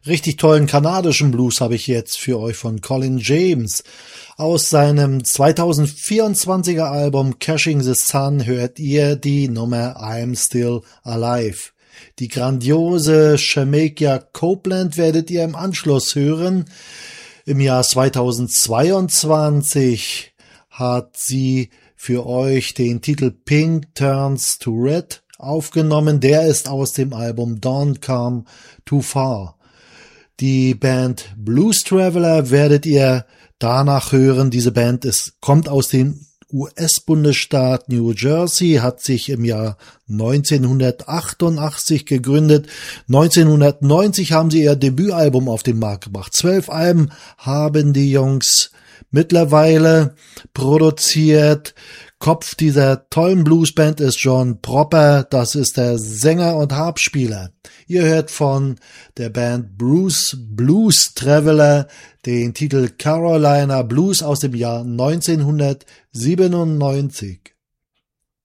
Richtig tollen kanadischen Blues habe ich jetzt für euch von Colin James. Aus seinem 2024er Album Cashing the Sun hört ihr die Nummer I'm Still Alive. Die grandiose Shemekia Copeland werdet ihr im Anschluss hören. Im Jahr 2022 hat sie für euch den Titel Pink Turns to Red aufgenommen. Der ist aus dem Album Don't Come Too Far. Die Band Blues Traveler werdet ihr danach hören. Diese Band kommt aus dem US-Bundesstaat New Jersey, hat sich im Jahr 1988 gegründet. 1990 haben sie ihr Debütalbum auf den Markt gebracht. 12 Alben haben die Jungs mittlerweile produziert. Kopf dieser tollen Bluesband ist John Propper, das ist der Sänger und Harpspieler. Ihr hört von der Band Bruce Blues Traveler den Titel Carolina Blues aus dem Jahr 1997.